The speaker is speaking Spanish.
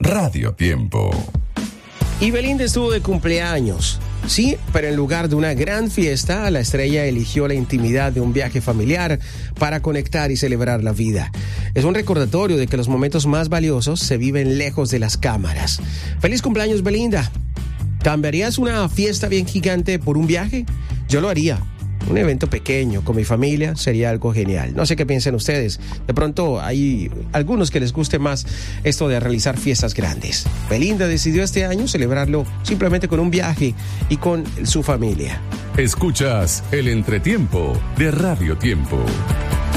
Radio Tiempo. Y Belinda estuvo de cumpleaños. Sí, pero en lugar de una gran fiesta, la estrella eligió la intimidad de un viaje familiar para conectar y celebrar la vida. Es un recordatorio de que los momentos más valiosos se viven lejos de las cámaras. ¡Feliz cumpleaños, Belinda! ¿Cambiarías una fiesta bien gigante por un viaje? Yo lo haría. Un evento pequeño con mi familia sería algo genial. No sé qué piensen ustedes. De pronto hay algunos que les guste más esto de realizar fiestas grandes. Belinda decidió este año celebrarlo simplemente con un viaje y con su familia. Escuchas el entretiempo de Radio Tiempo.